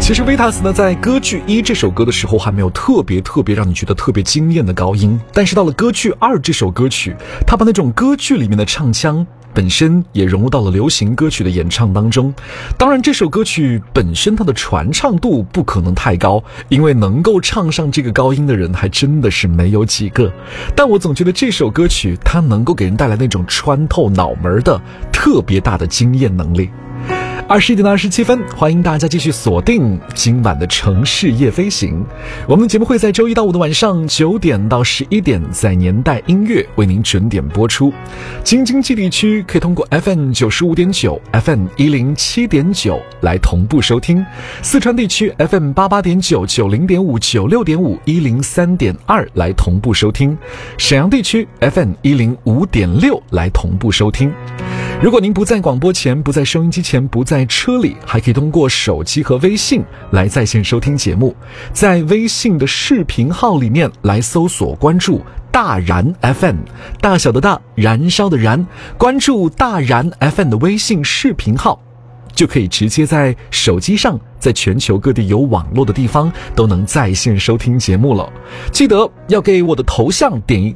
其实维塔斯呢，在歌剧1这首歌的时候还没有特别让你觉得特别惊艳的高音，但是到了歌剧2这首歌曲，他把那种歌剧里面的唱腔本身也融入到了流行歌曲的演唱当中。当然这首歌曲本身它的传唱度不可能太高，因为能够唱上这个高音的人还真的是没有几个，但我总觉得这首歌曲它能够给人带来那种穿透脑门的特别大的惊艳能力。21点27分，欢迎大家继续锁定今晚的城市夜飞行。我们的节目会在周1到5的晚上9点到11点在年代音乐为您准点播出。京津冀地区可以通过 FM 95.9 FM 107.9来同步收听，四川地区 FM 88.9 90.5 96.5 103.2来同步收听，沈阳地区 FM 105.6来同步收听。如果您不在广播前，不在收音机前，不在车里，还可以通过手机和微信来在线收听节目。在微信的视频号里面来搜索关注大燃 FM， 大小的大，燃烧的燃，关注大燃 FM 的微信视频号，就可以直接在手机上，在全球各地有网络的地方都能在线收听节目了。记得要给我的头像点一